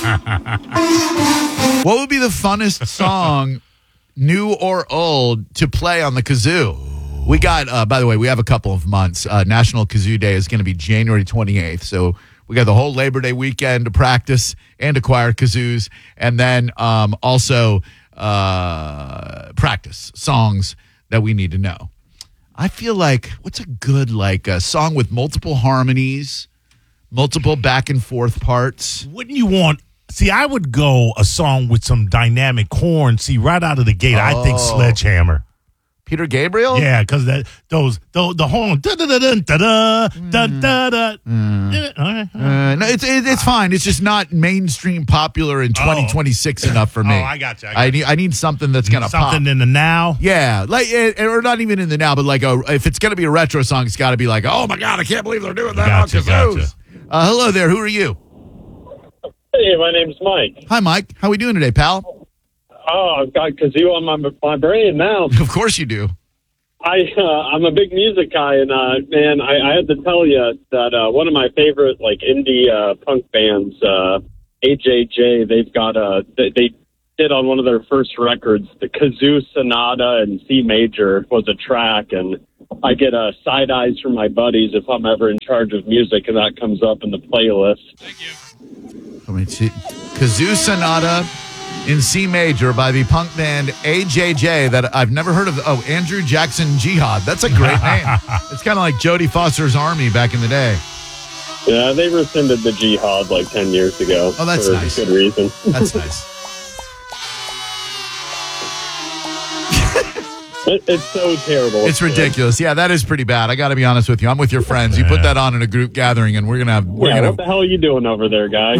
What would be the funnest song, new or old, to play on the kazoo? We got, by the way, we have a couple of months. National Kazoo Day is going to be January 28th. So we got the whole Labor Day weekend to practice and acquire kazoos. And then also practice songs that we need to know. I feel like, what's a good, song with multiple harmonies, multiple back and forth parts? Wouldn't you want... See, I would go a song with some dynamic horns. See, right out of the gate, I think Sledgehammer. Peter Gabriel? Yeah, because the horn. No, it's fine. It's just not mainstream popular in 2026 enough for me. I got you. I need something that's gonna pop. Something in the now. Yeah, or not even in the now, but if it's gonna be a retro song, it's got to be like, oh my god, I can't believe they're doing that on kazoos. Hello there. Who are you? Hey, my name's Mike. Hi, Mike. How we doing today, pal? Oh, I've got kazoo on my brain now. Of course you do. I'm a big music guy, and man, I had to tell you that one of my favorite indie punk bands, AJJ, they've got they did on one of their first records, the Kazoo Sonata in C major was a track, and I get side eyes from my buddies if I'm ever in charge of music, and that comes up in the playlist. Thank you. Let me see. Kazoo Sonata in C major by the punk band AJJ that I've never heard of. Oh, Andrew Jackson Jihad. That's a great name. It's kind of like Jodie Foster's Army back in the day. Yeah, they rescinded the Jihad 10 years ago. Oh, that's for nice. Good reason. That's nice. It's so terrible. It's ridiculous. Yeah, that is pretty bad. I got to be honest with you. I'm with your friends. You put that on in a group gathering, and we're gonna. What the hell are you doing over there, guy?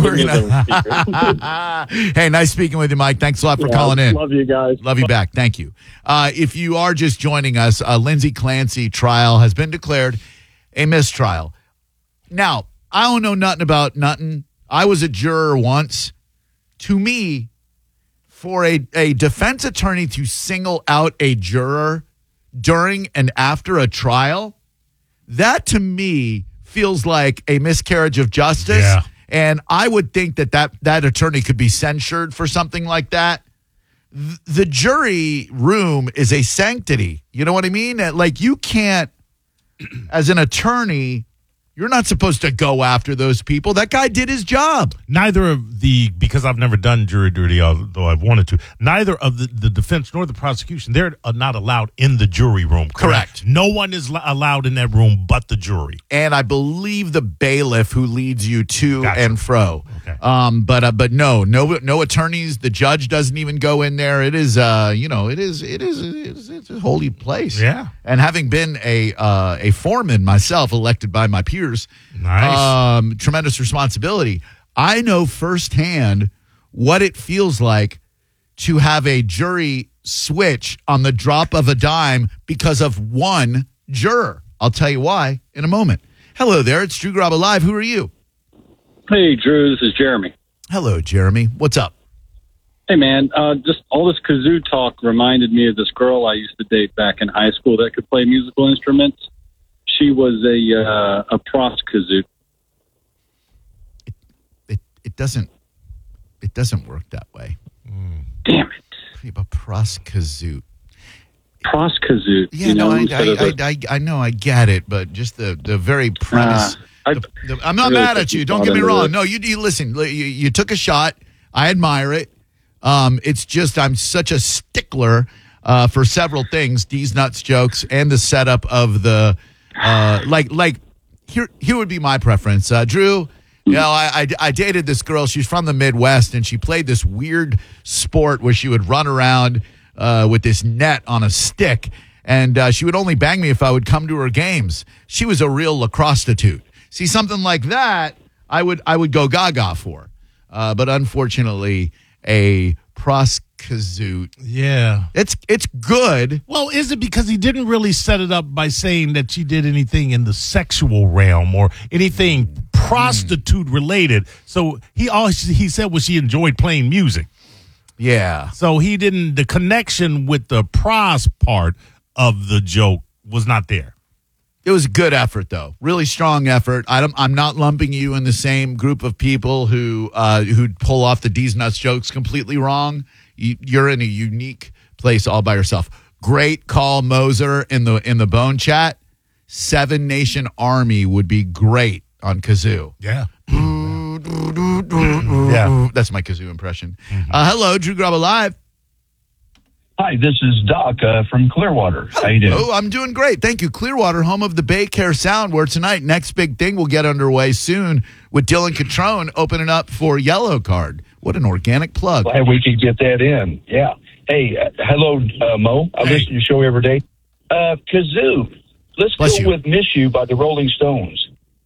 Hey, nice speaking with you, Mike. Thanks a lot for calling in. Love you guys. Love you back. Thank you. If you are just joining us, Lindsay Clancy trial has been declared a mistrial. Now, I don't know nothing about nothing. I was a juror once. To me, for a defense attorney to single out a juror during and after a trial, that to me feels like a miscarriage of justice. Yeah. And I would think that attorney could be censured for something like that. The jury room is a sanctity. You know what I mean? You can't, as an attorney, you're not supposed to go after those people. That guy did his job. Because I've never done jury duty, although I've wanted to, neither of the defense nor the prosecution, they're not allowed in the jury room. Correct. No one is allowed in that room but the jury. And I believe the bailiff who leads you to and fro. Okay. But no attorneys. The judge doesn't even go in there. It is, it's a holy place. Yeah. And having been a foreman myself, elected by my peers, nice. Tremendous responsibility. I know firsthand what it feels like to have a jury switch on the drop of a dime because of one juror. I'll tell you why in a moment. Hello there. It's Drew Garabo Live. Who are you? Hey, Drew. This is Jeremy. Hello, Jeremy. What's up? Hey, man. Just all this kazoo talk reminded me of this girl I used to date back in high school that could play musical instruments. She was a pros kazoo. It doesn't work that way. Damn it. A pros kazoo. Pros kazoo. Yeah, I know, I get it, but just the very premise. I'm not mad at you. Don't get me wrong. No, you listen. You took a shot. I admire it. It's just I'm such a stickler for several things. D's nuts jokes and the setup of the here would be my preference. Drew, I dated this girl. She's from the Midwest, and she played this weird sport where she would run around with this net on a stick, and she would only bang me if I would come to her games. She was a real lacrosse-titude. See, something like that, I would go gaga for. But unfortunately, a proskazoo. Yeah. It's good. Well, is it because he didn't really set it up by saying that she did anything in the sexual realm or anything prostitute related? So he said was she enjoyed playing music. Yeah. So the connection with the pros part of the joke was not there. It was a good effort, though. Really strong effort. I'm not lumping you in the same group of people who pull off the D's Nuts jokes completely wrong. You're in a unique place all by yourself. Great call, Moser, in the Bone Chat. Seven Nation Army would be great on kazoo. Yeah. Yeah, that's my kazoo impression. Hello, Drew Grubba Live. Hi, this is Doc from Clearwater. How you doing? Oh, I'm doing great. Thank you. Clearwater, home of the Bay Care Sound, where tonight, next big thing will get underway soon with Dylan Catrone opening up for Yellow Card. What an organic plug. Glad we could get that in. Yeah. Hey, hello, Mo. I listen to your show every day. Kazoo. Let's Bless go you. with Miss You by the Rolling Stones.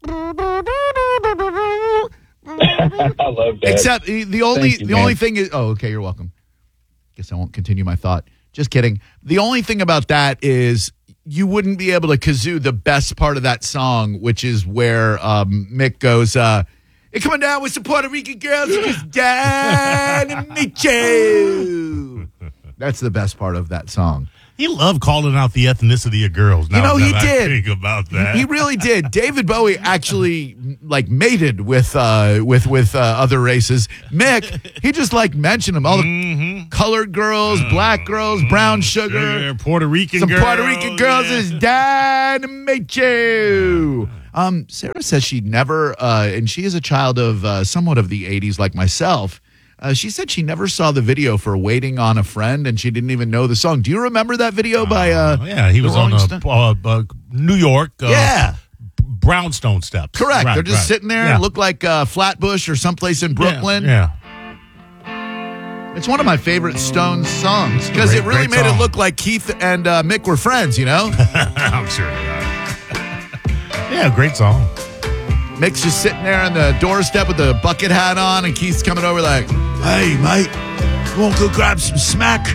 I love that. Except the only Thank you, the only man. thing is, oh, okay, you're welcome. Guess I won't continue my thought. Just kidding. The only thing about that is you wouldn't be able to kazoo the best part of that song, which is where Mick goes, "Hey, coming down with some Puerto Rican girls, just down to meet you." That's the best part of that song. He loved calling out the ethnicity of girls. Now He that I did. think about that. He really did. David Bowie actually mated with other races. Mick, he just mentioned them. All the colored girls, black girls, brown sugar, Puerto Rican some girls. Puerto Rican girls is dying to meet you. Sarah says she never, and she is a child of somewhat of the 80s like myself. She said she never saw the video for Waiting on a Friend, and she didn't even know the song. Do you remember that video by yeah, he the was on Rolling Stones? New York. Yeah. Brownstone Steps. Correct. Right, They're just right. sitting there. Yeah. Look like Flatbush or someplace in Brooklyn. Yeah. It's one of my favorite Stones songs because it really Great made it song. look like Keith and Mick were friends, you know? I'm sure they are. Yeah, great song. Mick's just sitting there on the doorstep with the bucket hat on, and Keith's coming over like, "Hey, mate, you want to go grab some smack?"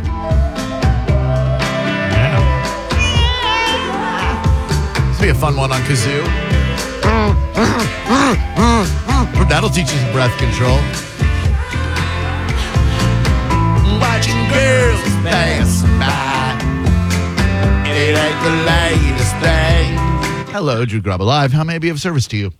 Yeah. This will be a fun one on kazoo. That'll teach you some breath control. Watching girls pass by. It ain't the latest thing. Hello, Drew Grubba Live. How may I be of service to you?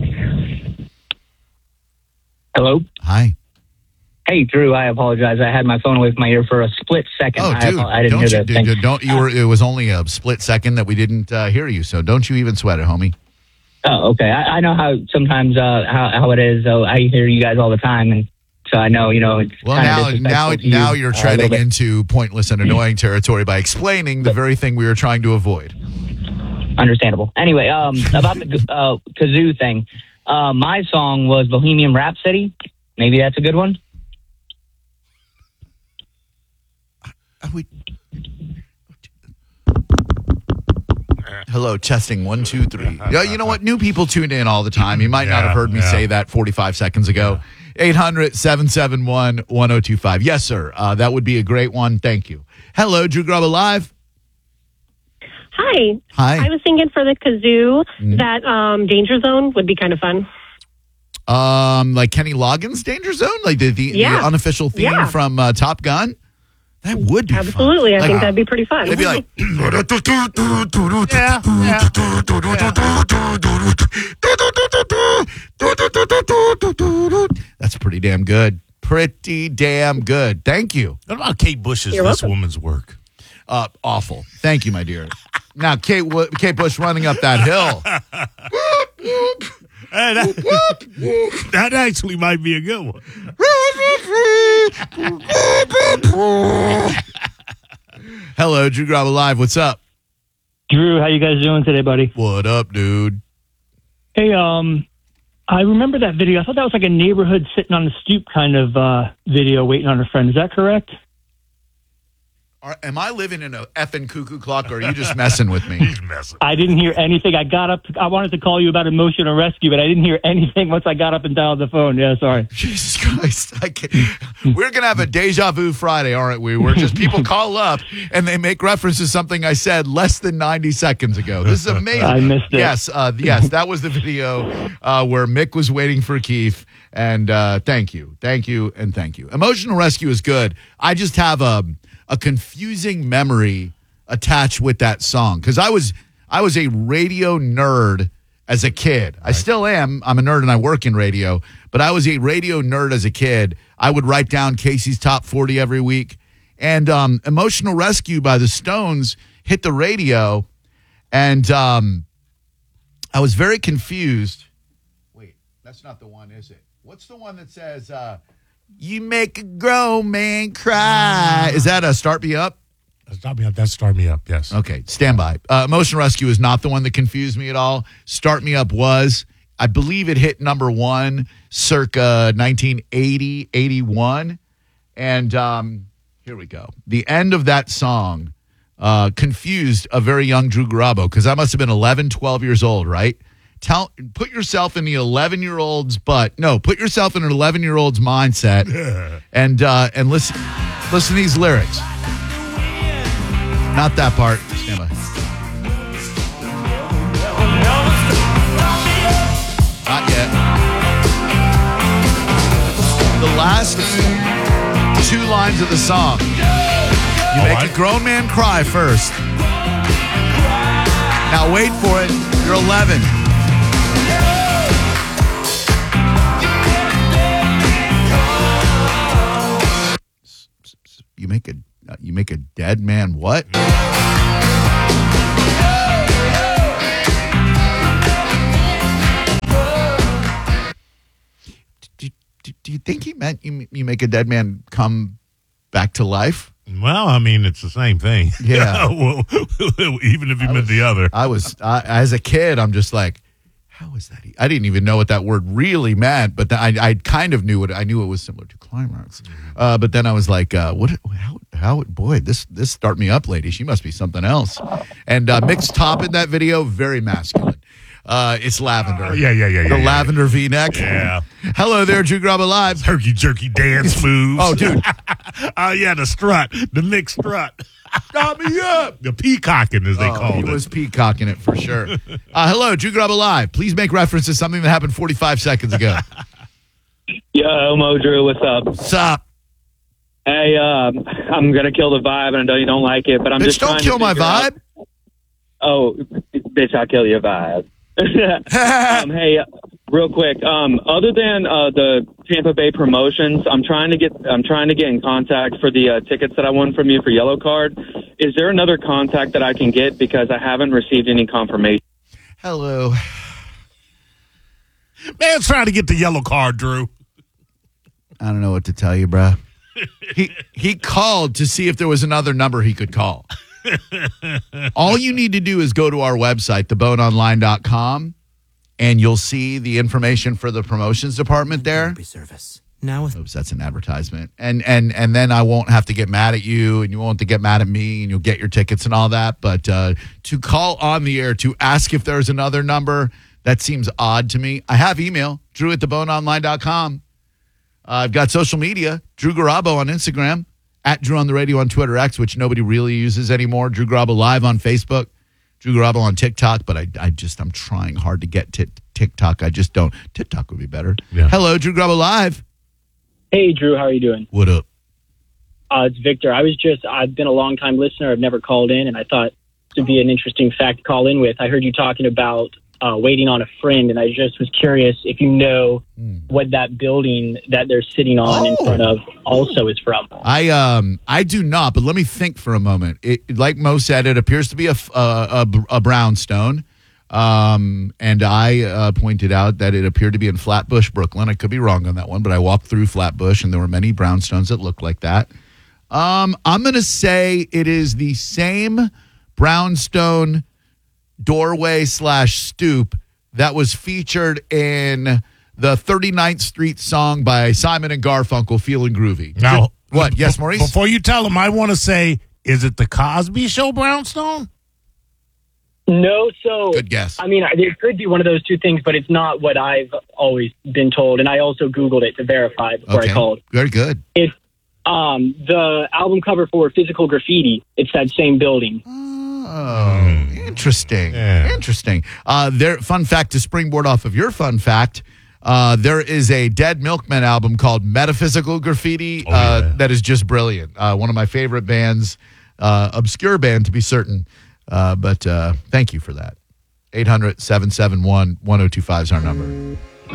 Hello? Hi. Hey, Drew, I apologize. I had my phone away from my ear for a split second. Oh, dude, I didn't hear that. Thank you. It was only a split second that we didn't hear you, so don't you even sweat it, homie. Oh, okay. I know how sometimes how it is. So I hear you guys all the time, and so I know, it's Well, kinda now disrespectful to now you, you're a treading little bit. into pointless and annoying territory by explaining the very thing we were trying to avoid. Understandable. Anyway, about the kazoo thing, my song was Bohemian Rhapsody. Maybe that's a good one. Hello, testing 1, 2, 3. Yeah, you know what? New people tune in all the time. You might not have heard me say that 45 seconds ago. 800-771-1025. Yes, sir. That would be a great one. Thank you. Hello, Drew Grubba Live. Hi. Hi. I was thinking for the kazoo that Danger Zone would be kind of fun. Like Kenny Loggins' Danger Zone? Like the unofficial theme from Top Gun? That would be Absolutely. fun. I think that'd be pretty fun. They'd be like, that's pretty damn good. Pretty damn good. Thank you. What about Kate Bush's You're This welcome. Woman's Work? Awful. Thank you, my dear. Now, Kate Bush running up that hill. Hey, that actually might be a good one. Hello, Drew Grubba Live. What's up? Drew, how you guys doing today, buddy? What up, dude? Hey, I remember that video. I thought that was like a neighborhood sitting on the stoop kind of video waiting on a friend. Is that correct? Am I living in a effing cuckoo clock, or are you just messing with me? He's messing. I didn't hear anything. I got up. I wanted to call you about emotional rescue, but I didn't hear anything once I got up and dialed the phone. Yeah, sorry. Jesus Christ. We're going to have a deja vu Friday, aren't we? Where just people call up and they make reference to something I said less than 90 seconds ago. This is amazing. I missed it. Yes, that was the video where Mick was waiting for Keith. And thank you. Thank you. And thank you. Emotional rescue is good. I just have a confusing memory attached with that song because I was I was a radio nerd as a kid. I still am. I'm a nerd and I work in radio, but I was a radio nerd as a kid. I would write down Casey's Top 40 every week. And Emotional Rescue by the Stones hit the radio, and I was very confused. Wait, that's not the one, is it? What's the one that says, you make a grown man cry? Is that a Start Me Up? Start Me Up. That's Start Me Up, yes. Okay, stand by. Emotional Rescue is not the one that confused me at all. Start Me Up was. I believe it hit number one circa 1980, 81. And here we go. The end of that song confused a very young Drew Garabo, because I must have been 11, 12 years old, right? Put yourself in the 11-year-old's butt. No, put yourself in an 11-year-old's mindset and listen to these lyrics. Not that part. Stand by. Not yet. The last two lines of the song. You make a grown man cry first. Now wait for it. You're 11. You make a dead man what? Do you think he meant you make a dead man come back to life? Well, I mean, it's the same thing. Yeah. Well, even if you meant the other. As a kid, I'm just like, how is that? I didn't even know what that word really meant, but I kind of knew it. I knew it was similar to climax. But then I was like, boy, this Start Me Up lady, she must be something else. And mixed top in that video, very masculine. It's lavender. Yeah. The lavender V-neck. Yeah. Hello there, Drew Garabo Live. Herky jerky dance moves. Oh, dude. The strut, the mixed strut. Stop me up. The peacocking, as they call it. He was peacocking it for sure. Hello, Drew Garabo Live. Please make reference to something that happened 45 seconds ago. Yo, Mo Drew, what's up? What's up? Hey, I'm gonna kill the vibe, and I know you don't like it, but I'm just don't trying kill to my figure out- vibe. Oh, bitch, I'll kill your vibe. Hey, real quick. Other than the Tampa Bay promotions, I'm trying to get in contact for the tickets that I won from you for Yellow Card. Is there another contact that I can get, because I haven't received any confirmation? Hello. Man's trying to get the Yellow Card, Drew. I don't know what to tell you, bro. He called to see if there was another number he could call. All you need to do is go to our website, theboneonline.com, and you'll see the information for the promotions department there. Service. Now Oops, that's an advertisement. And then I won't have to get mad at you, and you won't have to get mad at me, and you'll get your tickets and all that. But to call on the air to ask if there's another number, that seems odd to me. I have email, drew@theboneonline.com. I've got social media, Drew Garabo on Instagram, at Drew on the Radio on Twitter X, which nobody really uses anymore. Drew Garabo Live on Facebook, Drew Garabo on TikTok, but I'm trying hard to get TikTok. I just don't. TikTok would be better. Yeah. Hello, Drew Garabo Live. Hey, Drew, how are you doing? What up? It's Victor. I've been a long-time listener. I've never called in, and I thought this would be an interesting fact to call in with. I heard you talking about waiting on a friend, and I just was curious if you know what that building that they're sitting on in front of also is from. I do not, but let me think for a moment. It, like Mo said, it appears to be a brownstone. And I pointed out that it appeared to be in Flatbush, Brooklyn. I could be wrong on that one, but I walked through Flatbush, and there were many brownstones that looked like that. I'm going to say it is the same brownstone doorway / stoop that was featured in the 39th Street song by Simon and Garfunkel, Feelin' Groovy. Now, what? Yes, Maurice? Before you tell him, I want to say, is it the Cosby Show brownstone? No, so good guess. I mean, it could be one of those two things, but it's not what I've always been told, and I also Googled it to verify before I called. Very good. It's the album cover for Physical Graffiti. It's that same building. Oh, interesting. Yeah. Interesting. Fun fact to springboard off of your fun fact. There is a Dead Milkmen album called Metaphysical Graffiti that is just brilliant. One of my favorite bands, obscure band to be certain. But thank you for that. 800-771-1025 is our number.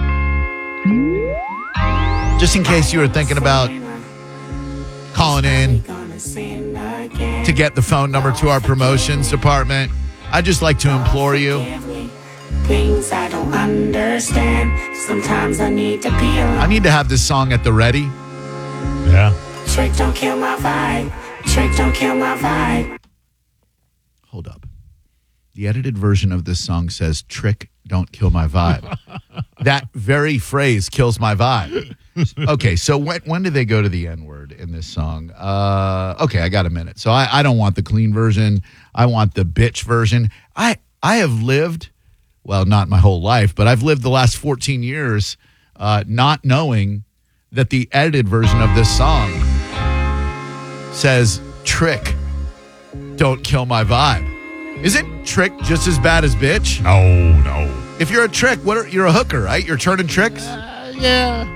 Just in case you were thinking about calling in to get the phone number to our promotions department, I'd just like to implore you. Things I don't understand. Sometimes I need to be alone. I need to have this song at the ready. Yeah. Trick, don't kill my vibe. Trick, don't kill my vibe. Hold up. The edited version of this song says, "Trick, don't kill my vibe." That very phrase kills my vibe. Okay, so when do they go to the N-word in this song? Okay, I got a minute. So I don't want the clean version. I want the bitch version. I have lived, well, not my whole life, but I've lived the last 14 years not knowing that the edited version of this song says, "Trick, don't kill my vibe." Isn't trick just as bad as bitch? No. If you're a trick, you're a hooker, right? You're turning tricks? Yeah.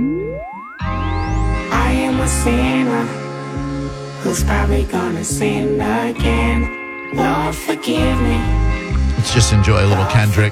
I am a sinner who's probably gonna sin again. Lord, forgive me. Let's just enjoy a little Kendrick.